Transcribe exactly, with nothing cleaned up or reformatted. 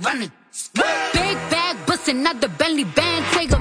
run it. Big bag bustin' out the Bentley band, take a